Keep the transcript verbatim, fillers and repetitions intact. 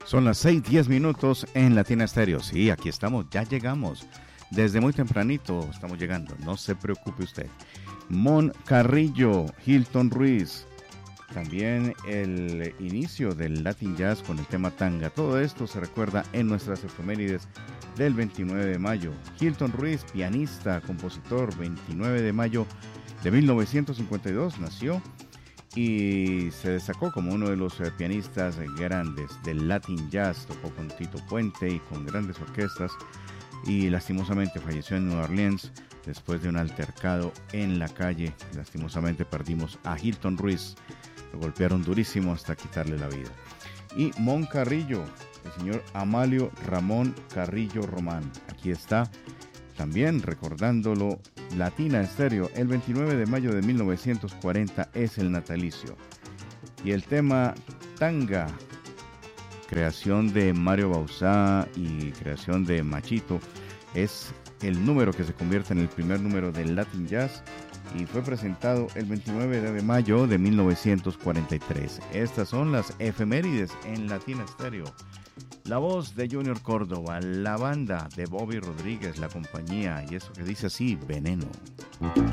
Son las seis diez minutos en Latina Estéreo. Sí, aquí estamos, ya llegamos. Desde muy tempranito estamos llegando, no se preocupe usted. Mon Carrillo, Hilton Ruiz. También el inicio del Latin Jazz con el tema tanga. Todo esto se recuerda en nuestras efemérides del veintinueve de mayo. Hilton Ruiz, pianista, compositor, veintinueve de mayo de mil novecientos cincuenta y dos nació y se destacó como uno de los eh, pianistas grandes del Latin Jazz. Tocó con Tito Puente y con grandes orquestas y lastimosamente falleció en Nueva Orleans después de un altercado en la calle. Lastimosamente perdimos a Hilton Ruiz. Lo golpearon durísimo hasta quitarle la vida. Y Mon Carrillo, el señor Amalio Ramón Carrillo Román. Aquí está, también recordándolo, Latina Estéreo. El veintinueve de mayo de mil novecientos cuarenta es el natalicio. Y el tema Tanga, creación de Mario Bauzá y creación de Machito, es el número que se convierte en el primer número del Latin Jazz y fue presentado el veintinueve de mayo de mil novecientos cuarenta y tres. Estas son las efemérides en Latina Estéreo. La voz de Junior Córdoba, la banda de Bobby Rodríguez, la compañía, y eso que dice así, Veneno.